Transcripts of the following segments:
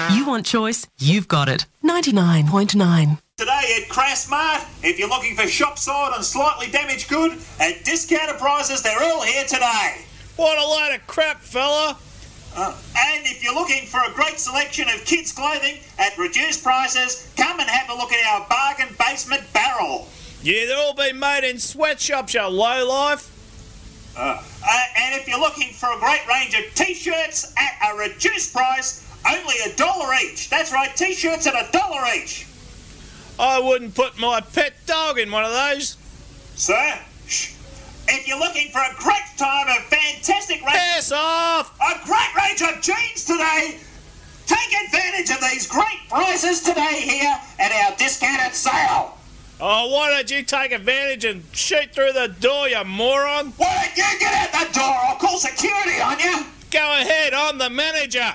You want choice? You've got it. 99.9. Today at Crassmart, if you're looking for shop-sold and slightly damaged good, at discounted prices, they're all here today. What a load of crap, fella. And if you're looking for a great selection of kids' clothing at reduced prices, come and have a look at our bargain basement barrel. Yeah, they'll all be made in sweatshops, you lowlife. And if you're looking for a great range of T-shirts at a reduced price, only $1 each. That's right, T-shirts at $1 each. I wouldn't put my pet dog in one of those. Sir, if you're looking for a great time of fantastic range... Piss off! A great range of jeans today, take advantage of these great prices today here at our discounted sale. Oh, why don't you take advantage and shoot through the door, you moron? Why don't you get out the door? I'll call security on you. Go ahead, I'm the manager.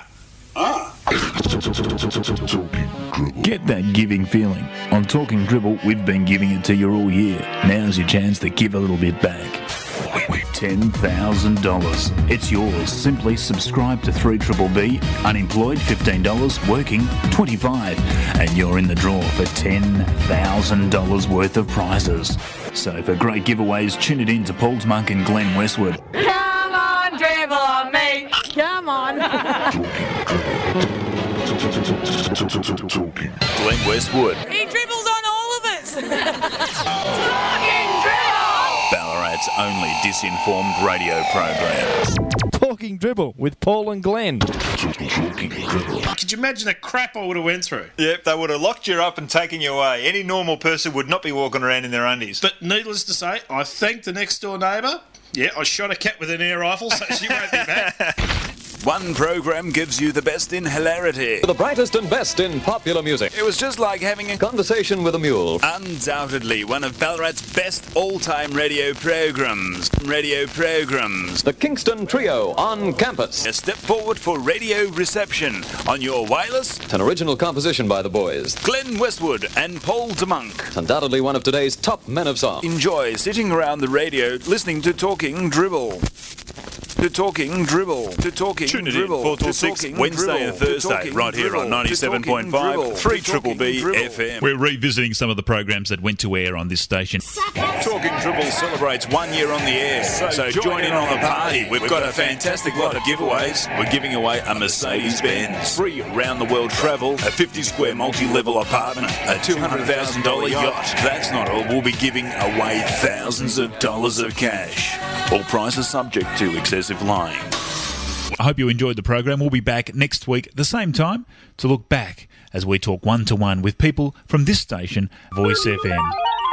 Get that giving feeling. On Talking Dribble, we've been giving it to you all year. Now's your chance to give a little bit back. $10,000. It's yours. Simply subscribe to 3BBB. Unemployed, $15. Working, $25. And you're in the draw for $10,000 worth of prizes. So for great giveaways, tune it in to Paul Monk and Glenn Westwood. Come on, dribble on me. Come on. Glenn Westwood. He dribbles on all of us. Talking Dribble! Ballarat's only disinformed radio program. Talking Dribble with Paul and Glenn. Could you imagine the crap I would have went through? Yep, they would have locked you up and taken you away. Any normal person would not be walking around in their undies. But needless to say, I thanked the next door neighbour. Yeah, I shot a cat with an air rifle, so she won't be back. One program gives you the best in hilarity. The brightest and best in popular music. It was just like having a Conversation with a mule. undoubtedly one of Ballarat's best all-time radio programs. The Kingston Trio on campus. A step forward for radio reception on your wireless. An original composition by the boys. Glenn Westwood and Paul DeMonk. Undoubtedly one of today's top men of song. Enjoy sitting around the radio listening to Talking Dribble. To Talking Dribble. To Talking Tune it in, Dribble. 4 till To 6, Talking Wednesday Dribble. and Thursday, To Talking right here Dribble. on To 97.5, Talking 3BBB Dribble. FM. We're revisiting some of the programs that went to air on this station. Talking Dribble celebrates 1 year on the air, so join in on the party. We've got a fantastic lot of giveaways. We're giving away a Mercedes-Benz, free round-the-world travel, a 50-square multi-level apartment, a $200,000 yacht. That's not all. We'll be giving away thousands of dollars of cash. All prizes subject to excessive lying. I hope you enjoyed the program. We'll be back next week at the same time to look back as we talk one-to-one with people from this station, Voice FM.